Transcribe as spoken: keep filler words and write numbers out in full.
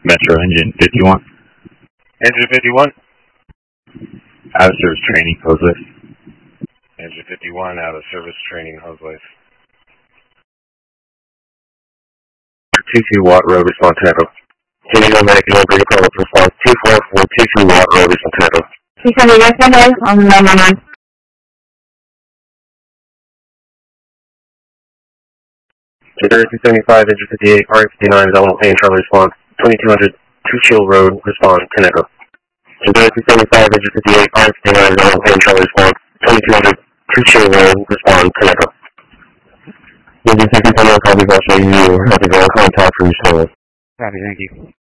Metro Engine fifty-one. Engine fifty-one. Out of service training, hose lift. Engine fifty-one, out of service training, hose lift. two two Watt Road, response Tango. Tango, Medic, no bring call up response two four four two two Watt Road, response Tango. six hundred, yes, go ahead, on the nine one one. two seventy-five, engine fifty-eight, R X fifty-nine, Delano Plain, Charlie, response twenty-two hundred, two Shield Road, response ten Echo. two seventy-five, engine fifty-eight, R X fifty-nine, Delano Plain, Charlie, response twenty-two hundred, two Shield Road, response ten Echo. Engine fifty-seven, copy, I'll show you, happy to contact for you, Copy, thank you.